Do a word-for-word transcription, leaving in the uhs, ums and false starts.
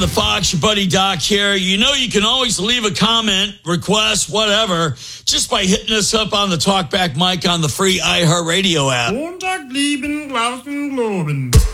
The Fox, your buddy Doc here. You know you can always leave a comment, request, whatever, just by hitting us up on the Talkback mic on the free iHeartRadio app. Montag, lieben, Glauben, Globen.